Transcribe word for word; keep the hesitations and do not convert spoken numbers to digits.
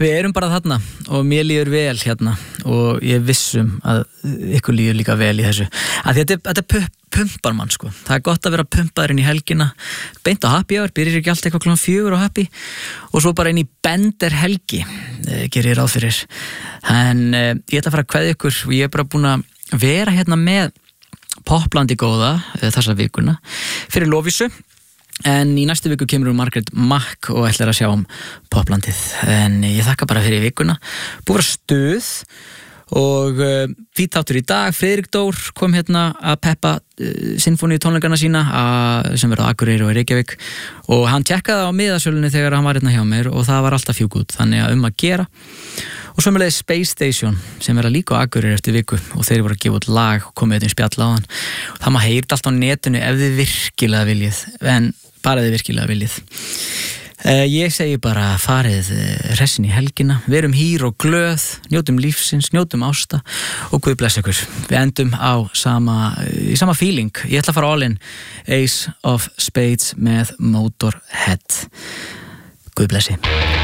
Við erum bara þarna og mér líður vel hérna og ég er vissum að ykkur líður líka vel í þessu. Að þetta, þetta pumpar mann sko. Það er gott að vera pumpaður inn í helgina. Beint á happy hour, byrjir ekki allt eitthvað klukkan fjögur á happy og svo bara inn í bender helgi, eh, gerir ég ráð fyrir. En eh, ég ætla að fara að kveðja ykkur og ég er bara búin að vera hérna með Poplandi góða eh, þessa vikuna fyrir Lovísu. En í næstu viku kemur hún Margrét Mack og ætlar að sjá um Poplandið. En ég þakka bara fyrir vikuna. Búið að vera stuð og uh, fínn þáttur í dag. Friðrik Dór kom hérna að peppa uh, sinfóníu tónleikana sína að, sem verða á Akureyri og í Reykjavík og hann tjekkaði á miðasölunni þegar hann var hérna hjá mér og það var alltaf fjúkút, þannig að um að gera. Og sömuleiðis Space Station sem verða líka á Akureyri eftir viku og þeir voru að gefa út lag og komið þetta um spjall á hann. Það maður heyrt allt á netinu ef þið virkilega viljið, en bara þið virkilega viljið. Uh, ég segi bara farið hressin í helgina, verum hýr og glöð, njótum lífsins, njótum ásta og Guð bless ykkur. Við endum á sama, í sama feeling. Ég ætla að fara all in Ace of Spades með Motorhead. Guð blessi.